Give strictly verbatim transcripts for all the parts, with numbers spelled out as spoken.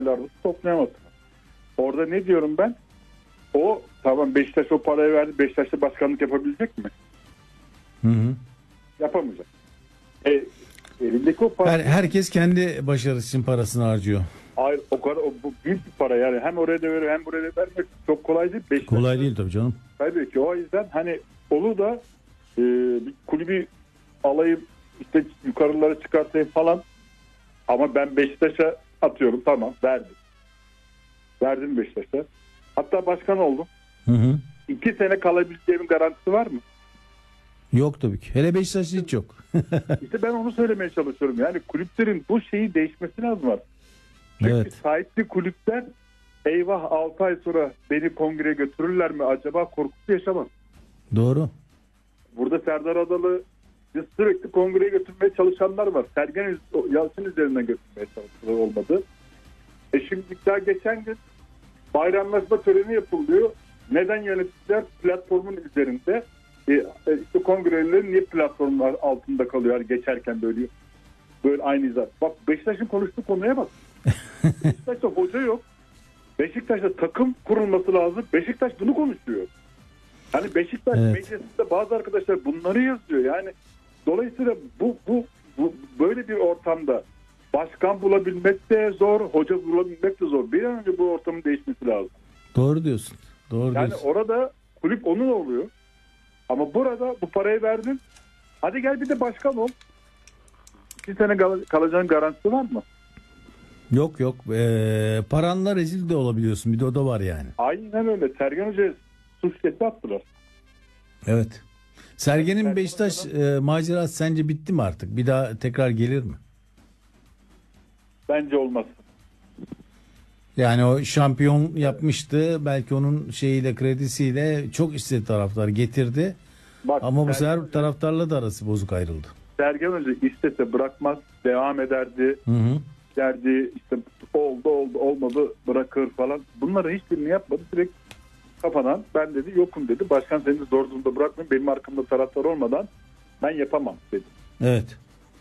toplayamazsın. Orada ne diyorum ben? O tamam, Beşiktaş o parayı verdi. Beşiktaş'ta başkanlık yapabilecek mi? Hı hı. Yapamayacak. E, elindeki o para... Her, herkes kendi başarısı için parasını harcıyor. Hayır, o kadar o, bu büyük bir para yani. Hem oraya da veriyor hem buraya da vermek çok kolay değil. Beşiktaş kolay değil tabii canım. Tabii ki o yüzden hani olur da e, bir kulübü alayım, işte yukarılara çıkartayım falan. Ama ben Beşiktaş'a atıyorum, tamam, verdim. Verdim Beşiktaş'a. Hatta başkan oldum. Hı hı. İki sene kalabileceğimin garantisi var mı? Yok tabii ki. Hele Beşiktaş'ta hiç yok. İşte ben onu söylemeye çalışıyorum. Yani kulüplerin bu şeyi değişmesi lazım artık. Çünkü Evet. sahipli kulüpler eyvah altı ay sonra beni kongreye götürürler mi acaba korkusu yaşamaz. Doğru. Burada Serdar Adalı sürekli kongreye götürmeye çalışanlar var. Sergen Yalçın üzerinden götürmeye çalışanlar olmadı. E şimdi daha geçen gün bayramlaşma töreni yapılıyor. Neden yöneticiler platformun üzerinde? E, işte kongrelerin niye platformlar altında kalıyor? Yani geçerken böyle böyle aynı izah. Bak Beşiktaş'ın konuştuğu konuya bak. Beşiktaş'ta hoca yok. Beşiktaş'ta takım kurulması lazım. Beşiktaş bunu konuşuyor. Hani Beşiktaş evet. meclisinde bazı arkadaşlar bunları yazıyor. Yani dolayısıyla bu bu, bu böyle bir ortamda başkan bulabilmek de zor, hoca bulabilmek de zor. Bir an önce bu ortamın değişmesi lazım. Doğru diyorsun. Doğru yani diyorsun. orada kulüp onun oluyor. Ama burada bu parayı verdin. Hadi gel bir de başkan ol. İki sene kal- kalacağın garantisi var mı? Yok yok. Ee, paranla rezil de olabiliyorsun. Bir de o da var yani. Aynen öyle. Sergen Hoca'ya suç sesi attılar. Evet. Sergen'in Beşiktaş e, macerası sence bitti mi artık? Bir daha tekrar gelir mi? Bence olmaz. Yani o şampiyon yapmıştı. Belki onun şeyiyle, kredisiyle çok istedi taraftar getirdi. Bak, ama bu Sergen, sefer taraftarla da arası bozuk ayrıldı. Sergen Hoca istese bırakmaz, devam ederdi. Hı hı. Derdi işte oldu oldu olmadı bırakır falan. Bunları hiçbirini yapmadı. Direkt kafadan ben dedi yokum dedi. Başkan seni zor durumda bırakmayın. Benim arkamda taraftar olmadan ben yapamam dedi. Evet.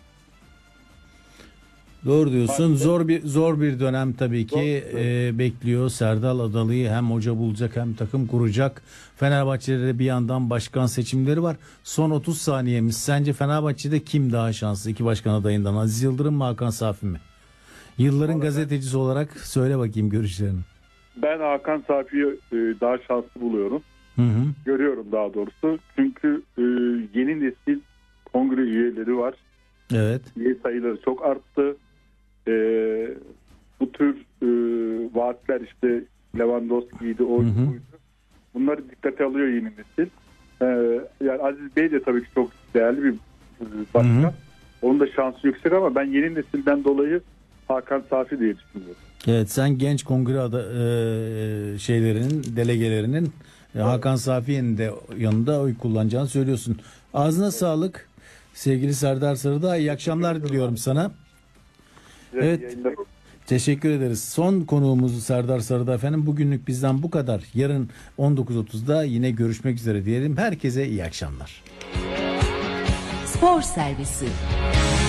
Doğru diyorsun. Maalesef. Zor bir zor bir dönem tabii ki e, bekliyor. Serdal Adalı'yı hem hoca bulacak hem takım kuracak. Fenerbahçe'de de bir yandan başkan seçimleri var. Son otuz saniyemiz. Sence Fenerbahçe'de kim daha şanslı? İki başkan adayından Aziz Yıldırım mı, Hakan Safi mi? Yılların Sonra gazetecisi ben, olarak söyle bakayım görüşlerini. Ben Hakan Safi'yi e, daha şanslı buluyorum. Hı hı. Görüyorum daha doğrusu. Çünkü e, yeni nesil kongre üyeleri var. Evet. Üye sayıları çok arttı. E, bu tür e, vaatler işte Lewandowski'ydi, oydu, buydu. Bunları dikkate alıyor yeni nesil. E, yani Aziz Bey de tabii ki çok değerli bir e, başkan. Hı hı. Onun da şansı yüksek ama ben yeni nesilden dolayı Hakan Safi diye düşünüyorum. Evet, sen genç kongre ada, e, şeylerinin, delegelerinin e, evet. Hakan Safi'nin de yanında oy kullanacağını söylüyorsun. Ağzına evet. sağlık sevgili Serdar Sarıdağ. İyi akşamlar diliyorum sana. Evet. evet. Teşekkür ederiz. Son konuğumuz Serdar Sarıdağ efendim. Bugünlük bizden bu kadar. Yarın on dokuz otuzda yine görüşmek üzere diyelim. Herkese iyi akşamlar. Spor Servisi